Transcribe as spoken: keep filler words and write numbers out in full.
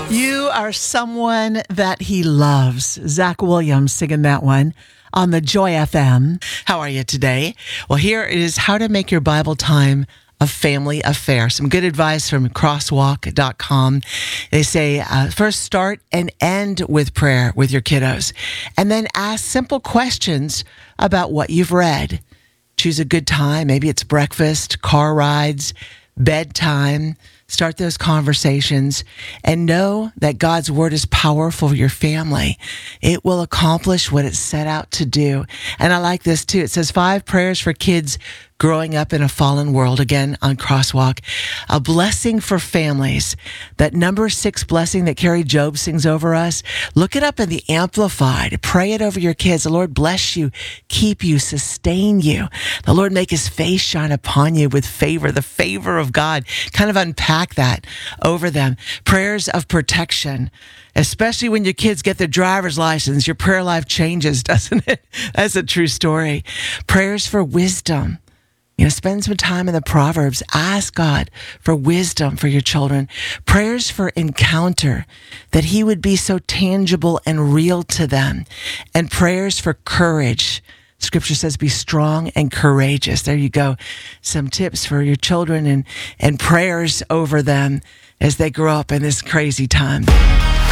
You are someone that he loves. Zach Williams singing that one on the Joy F M. How are you today? Well, here is how to make your Bible time a family affair. Some good advice from crosswalk dot com. They say, uh, first start and end with prayer with your kiddos, and then ask simple questions about what you've read. Choose a good time. Maybe it's breakfast, car rides, bedtime. Start those conversations and know that God's word is powerful for your family. It will accomplish what it's set out to do. And I like this too. It says five prayers for kids growing up in a fallen world, again on Crosswalk. A blessing for families. That number six blessing that Carrie Job sings over us. Look it up in the Amplified. Pray it over your kids. The Lord bless you, keep you, sustain you. The Lord make his face shine upon you with favor, the favor of God. Kind of unpack that over them. Prayers of protection. Especially when your kids get their driver's license, your prayer life changes, doesn't it? That's a true story. Prayers for wisdom. You know, spend some time in the Proverbs. Ask God for wisdom for your children. Prayers for encounter, that he would be so tangible and real to them. And prayers for courage. Scripture says, be strong and courageous. There you go. Some tips for your children and, and prayers over them as they grow up in this crazy time.